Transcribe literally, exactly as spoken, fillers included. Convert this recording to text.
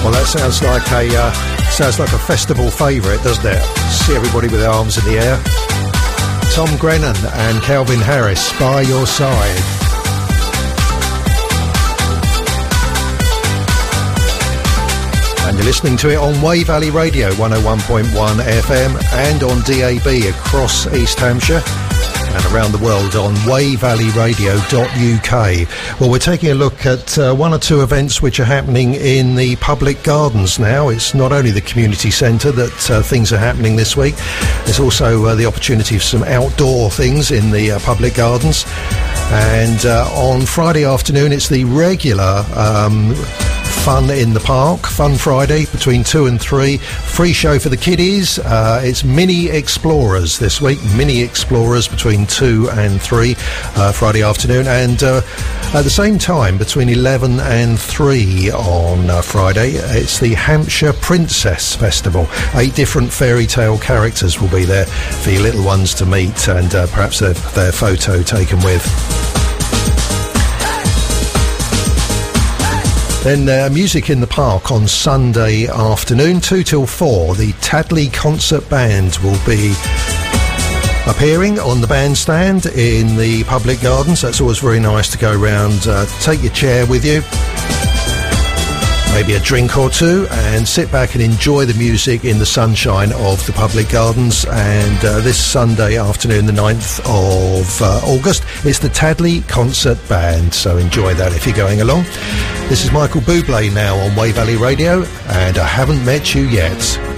Well, that sounds like a uh, sounds like a festival favourite, doesn't it? See everybody with their arms in the air. Tom Grennan and Calvin Harris, By Your Side. And you're listening to it on Way Valley Radio, one oh one point one F M, and on D A B across East Hampshire and around the world on way valley radio dot U K. Well, we're taking a look at uh, one or two events which are happening in the public gardens now. It's not only the community centre that uh, things are happening this week, there's also uh, the opportunity for some outdoor things in the uh, public gardens. And uh, on Friday afternoon, it's the regular um, Fun in the Park, Fun Friday, between two and three. Free show for the kiddies. Uh, it's Mini Explorers this week. Mini Explorers between two and three uh, Friday afternoon. And uh, at the same time, between eleven and three on uh, Friday, it's the Hampshire Princess Festival. Eight different fairy tale characters will be there for your little ones to meet and uh, perhaps their, their photo taken with. Then uh, music in the park on Sunday afternoon, two till four. The Tadley Concert Band will be appearing on the bandstand in the public gardens. That's always very nice to go round, uh, take your chair with you, maybe a drink or two, and sit back and enjoy the music in the sunshine of the public gardens. And uh, this Sunday afternoon, the ninth of uh, August, is the Tadley Concert Band, so enjoy that if you're going along. This is Michael Bublé now on Way Valley Radio, and I Haven't Met You Yet.